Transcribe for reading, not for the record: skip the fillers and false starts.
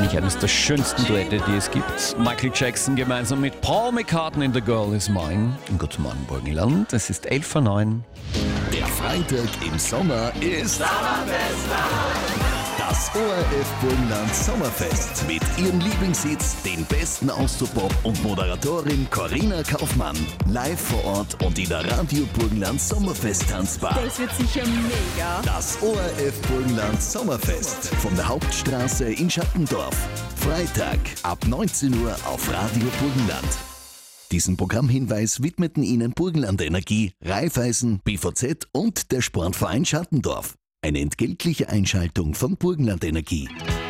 wahrscheinlich eines der schönsten Duette, die es gibt. Michael Jackson gemeinsam mit Paul McCartney in The Girl Is Mine. Guten Morgen, Burgenland. Es ist 11:09. Der Freitag im Sommer ist das ORF Burgenland Sommerfest mit ihrem Lieblingshits, den besten Austropop und Moderatorin Corinna Kaufmann. Live vor Ort und in der Radio Burgenland Sommerfest Tanzbar. Das wird sicher mega. Das ORF Burgenland Sommerfest von der Hauptstraße in Schattendorf. Freitag ab 19 Uhr auf Radio Burgenland. Diesen Programmhinweis widmeten Ihnen Burgenland Energie, Raiffeisen, BVZ und der Sportverein Schattendorf. Eine entgeltliche Einschaltung von Burgenland Energie.